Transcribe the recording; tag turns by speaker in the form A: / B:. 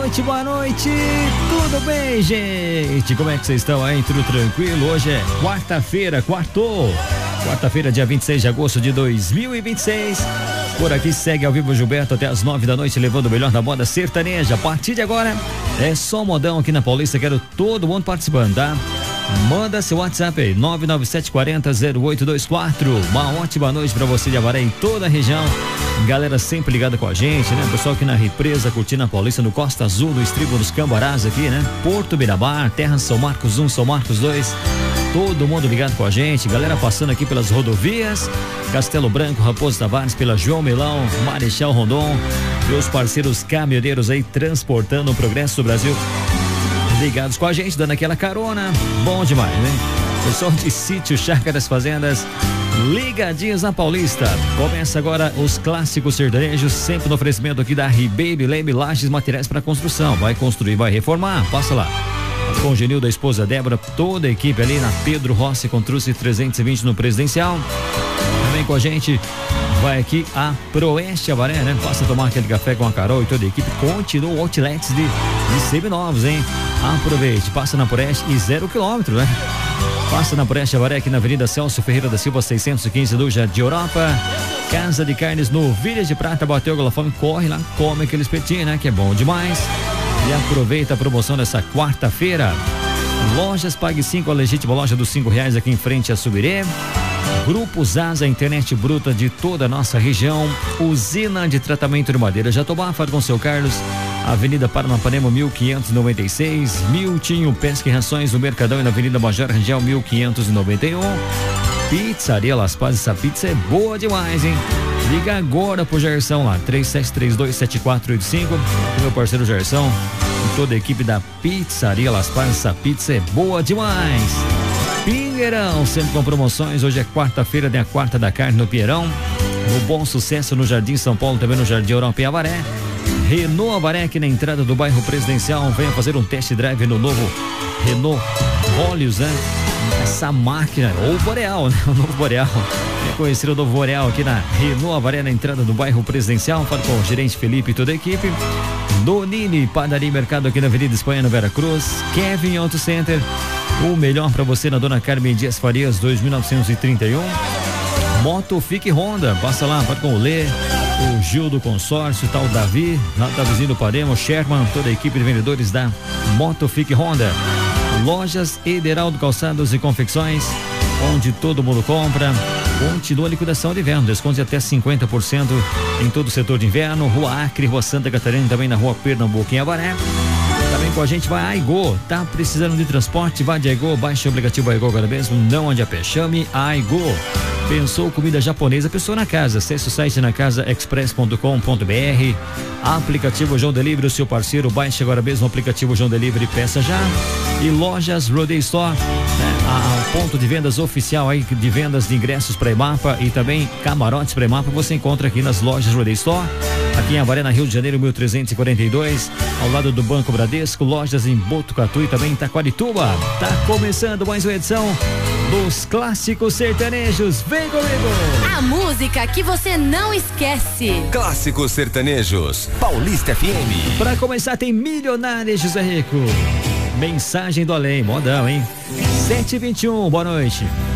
A: boa noite, tudo bem, gente? Como é que vocês estão aí? Tudo tranquilo? Hoje é quarta-feira, quarta-feira, dia 26 de agosto de 2026. Por aqui segue ao vivo Gilberto até as 9 da noite, levando o melhor da moda sertaneja. A partir de agora é só modão aqui na Paulista, quero todo mundo participando, tá? Manda seu WhatsApp aí, 997400824. Uma ótima noite pra você de Avaré e toda a região. Galera sempre ligada com a gente, né? Pessoal aqui na Represa, curtindo a Paulista, no Costa Azul, no Estribo dos Cambarás aqui, né? Porto Beira-Mar, Terra São Marcos 1, São Marcos 2. Todo mundo ligado com a gente. Galera passando aqui pelas rodovias, Castelo Branco, Raposo Tavares, pela João Melão, Marechal Rondon. Meus parceiros caminhoneiros aí transportando o progresso do Brasil. Ligados com a gente, dando aquela carona. Bom demais, né? Pessoal de Sítio, Chácaras, Fazendas, ligadinhos na Paulista. Começa agora os clássicos sertanejos, sempre no oferecimento aqui da Ribeiro Leme Lajes, materiais para construção. Vai construir, vai reformar, passa lá. Com o Genil da esposa Débora, toda a equipe ali na Pedro Rossi com Truce 320 no Presidencial. Também com a gente vai aqui a Proeste Avaré, né? Passa a tomar aquele café com a Carol e toda a equipe. Continua outlets de seminovos, hein? Aproveite, passa na Proeste e 0 km, né? Passa na Proeste Avaré aqui na Avenida Celso Ferreira da Silva 615 do Jardim Europa. Casa de Carnes no Vilhas de Prata, bateu aquela fome, corre lá, come aquele espetinho, né? Que é bom demais. E aproveita a promoção dessa quarta-feira. Lojas Pague 5, a legítima loja dos R$5 aqui em frente a Subirê. Grupo Zaza, internet bruta de toda a nossa região. Usina de tratamento de madeira Jatobá, fala com seu Carlos. Avenida Paranapanema 1596. Miltinho Pesca e Rações no Mercadão e na Avenida Major Rangel 1591. Pizzaria Las Pazes, essa pizza é boa demais, hein? Liga agora pro Gerson lá, 37327485. Meu parceiro Gerson e toda a equipe da Pizzaria Las Pazes, essa pizza é boa demais. Pinheirão, sempre com promoções. Hoje é quarta-feira, tem a quarta da carne no Pinheirão. No Bom Sucesso, no Jardim São Paulo, também no Jardim Europa e Avaré. Renault Avaré, aqui na entrada do bairro Presidencial. Venha fazer um test drive no novo Renault Olhos, né? Essa máquina, ou Boreal, né? O novo Boreal. É conhecido o novo Boreal aqui na Renault Avaré, na entrada do bairro Presidencial. Fala com o gerente Felipe e toda a equipe. Donini, Padaria e Mercado aqui na Avenida Espanha, no Vera Cruz. Kevin Auto Center, o melhor para você na Dona Carmen Dias Farias, 2931. Moto Fique Honda, passa lá, fala com o Lê, o Gil do Consórcio, tal Davi, lá tá vizinho do Paremo, Sherman, toda a equipe de vendedores da Moto Fique Honda. Lojas Ederaldo Calçados e Confecções, onde todo mundo compra. Continua a liquidação de inverno, desconto de até 50% em todo o setor de inverno. Rua Acre, Rua Santa Catarina, também na Rua Pernambuco em Avaré. Também com a gente vai a Aigo. Tá precisando de transporte? Vai de Aigo, baixe o aplicativo Aigo agora mesmo, não ande a pé, chame a Aigo. Pensou comida japonesa, pessoa na casa, acesse o site nacasaexpress.com.br. Aplicativo João Delivery, o seu parceiro, baixe agora mesmo o aplicativo João Delivery, peça já. E Lojas Rodeio Store, né, ponto de vendas oficial aí de vendas de ingressos para Emapa e também camarotes para Emapa, você encontra aqui nas Lojas Rodeio Store. Aqui em Avaré, na Rio de Janeiro, 1342, ao lado do Banco Bradesco. Lojas em Botucatu e também em Taquarituba. Tá começando mais uma edição dos clássicos sertanejos. Vem comigo!
B: A música que você não esquece.
C: Clássicos sertanejos, Paulista FM.
A: Pra começar tem Milionários, José Rico. Mensagem do além, modão, hein? 7h21, boa noite.